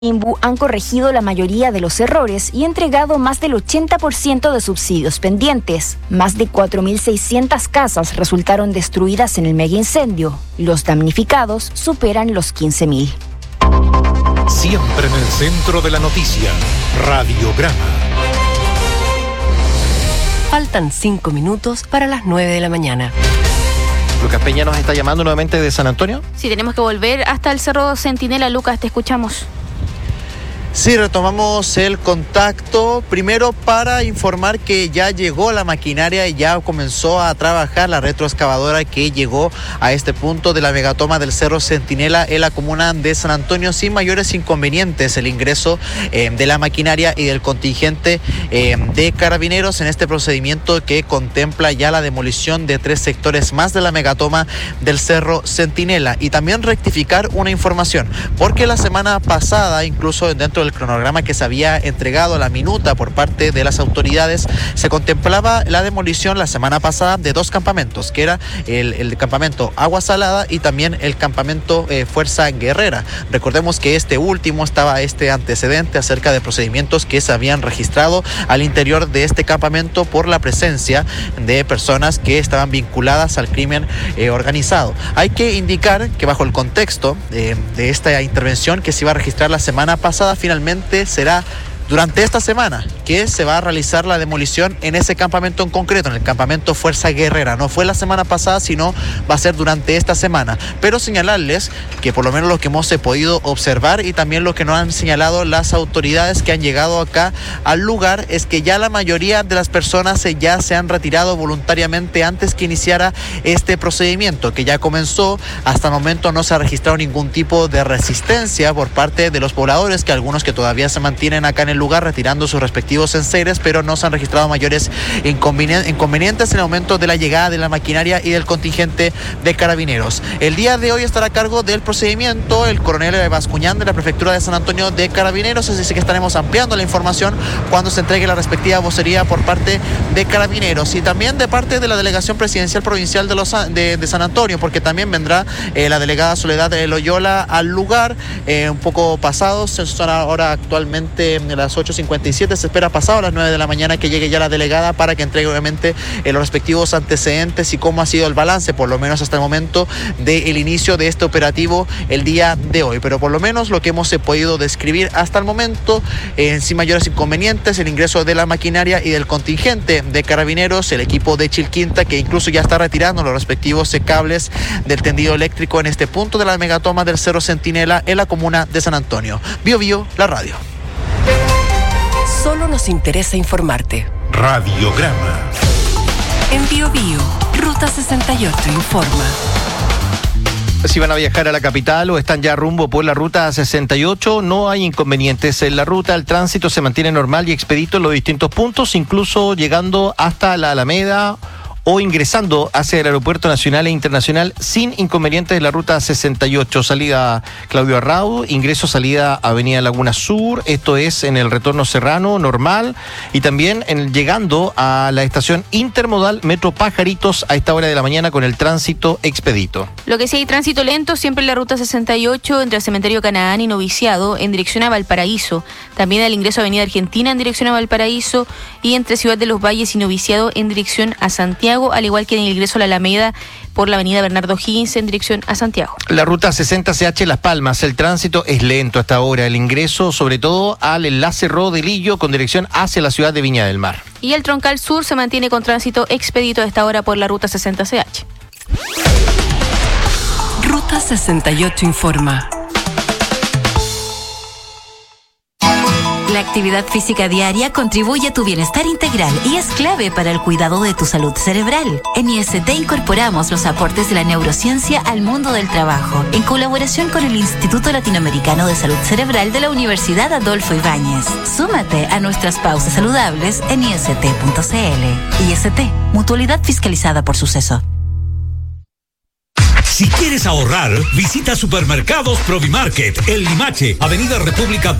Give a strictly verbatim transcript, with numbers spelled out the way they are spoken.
Imbu han corregido la mayoría de los errores y entregado más del ochenta por ciento de subsidios pendientes. Más de cuatro mil seiscientas casas resultaron destruidas en el megaincendio. Los damnificados superan los quince mil. Siempre en el centro de la noticia, Radiograma. Faltan cinco minutos para las nueve de la mañana. Lucas Peña nos está llamando nuevamente de San Antonio. Sí, tenemos que volver hasta el Cerro Centinela. Lucas, te escuchamos. Sí, retomamos el contacto, primero para informar que ya llegó la maquinaria y ya comenzó a trabajar la retroexcavadora que llegó a este punto de la megatoma del Cerro Centinela en la comuna de San Antonio sin mayores inconvenientes. El ingreso eh, de la maquinaria y del contingente eh, de carabineros en este procedimiento que contempla ya la demolición de tres sectores más de la megatoma del Cerro Centinela. Y también rectificar una información, porque la semana pasada, incluso dentro del cronograma que se había entregado a la minuta por parte de las autoridades, se contemplaba la demolición la semana pasada de dos campamentos, que era el, el campamento Agua Salada y también el campamento eh, Fuerza Guerrera. Recordemos que este último estaba este antecedente acerca de procedimientos que se habían registrado al interior de este campamento por la presencia de personas que estaban vinculadas al crimen eh, organizado. Hay que indicar que bajo el contexto eh, de esta intervención que se iba a registrar la semana pasada, finalmente será durante esta semana que se va a realizar la demolición en ese campamento en concreto, en el campamento Fuerza Guerrera. No fue la semana pasada, sino va a ser durante esta semana. Pero señalarles que por lo menos lo que hemos podido observar y también lo que nos han señalado las autoridades que han llegado acá al lugar es que ya la mayoría de las personas ya se han retirado voluntariamente antes que iniciara este procedimiento, que ya comenzó. Hasta el momento no se ha registrado ningún tipo de resistencia por parte de los pobladores, que algunos que todavía se mantienen acá en el lugar retirando sus respectivos enseres, pero no se han registrado mayores inconvenientes en el momento de la llegada de la maquinaria y del contingente de carabineros. El día de hoy estará a cargo del procedimiento el coronel Bascuñán de la prefectura de San Antonio de Carabineros, así que estaremos ampliando la información cuando se entregue la respectiva vocería por parte de Carabineros y también de parte de la delegación presidencial provincial de, los, de, de San Antonio, porque también vendrá eh, la delegada Soledad de Loyola al lugar eh, un poco pasados, son ahora actualmente en las ocho cincuenta y siete, se espera pasado a las nueve de la mañana que llegue ya la delegada para que entregue obviamente eh, los respectivos antecedentes y cómo ha sido el balance, por lo menos hasta el momento del inicio de este operativo el día de hoy. Pero por lo menos lo que hemos eh, podido describir hasta el momento, eh, sin mayores inconvenientes, el ingreso de la maquinaria y del contingente de carabineros, el equipo de Chilquinta, que incluso ya está retirando los respectivos eh, cables del tendido eléctrico en este punto de la megatoma del Cerro Centinela en la comuna de San Antonio. Bio Bio, la radio. Solo nos interesa informarte. Radiograma. En Bio Bio, Ruta sesenta y ocho informa. Si van a viajar a la capital o están ya rumbo por la Ruta sesenta y ocho, no hay inconvenientes en la ruta. El tránsito se mantiene normal y expedito en los distintos puntos, incluso llegando hasta la Alameda o ingresando hacia el Aeropuerto Nacional e Internacional sin inconvenientes de la Ruta sesenta y ocho. Salida Claudio Arrau, ingreso salida Avenida Laguna Sur, esto es en el retorno Serrano normal, y también en, llegando a la estación intermodal Metro Pajaritos a esta hora de la mañana con el tránsito expedito. Lo que sí hay tránsito lento siempre en la Ruta sesenta y ocho entre el Cementerio Canaán y Noviciado en dirección a Valparaíso, también al ingreso a Avenida Argentina en dirección a Valparaíso y entre Ciudad de los Valles y Noviciado en dirección a Santiago, al igual que en el ingreso a la Alameda por la avenida Bernardo Higgins en dirección a Santiago. La ruta sesenta C H Las Palmas, el tránsito es lento hasta ahora, el ingreso sobre todo al enlace Rodelillo con dirección hacia la ciudad de Viña del Mar. Y el troncal sur se mantiene con tránsito expedito a esta hora por la ruta sesenta C H. Ruta sesenta y ocho informa. La actividad física diaria contribuye a tu bienestar integral y es clave para el cuidado de tu salud cerebral. En I S T incorporamos los aportes de la neurociencia al mundo del trabajo, en colaboración con el Instituto Latinoamericano de Salud Cerebral de la Universidad Adolfo Ibáñez. Súmate a nuestras pausas saludables en I S T punto C L. I S T, mutualidad fiscalizada por Suceso. Si quieres ahorrar, visita Supermercados Provimarket, El Limache, Avenida República